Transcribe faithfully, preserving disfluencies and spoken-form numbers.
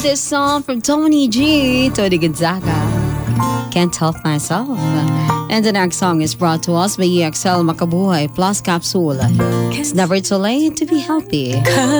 This song from Tony G, Tony Gonzaga. Can't help myself. And the next song is brought to us by E X L Makabuhay Plus Capsule. It's never too late to be healthy.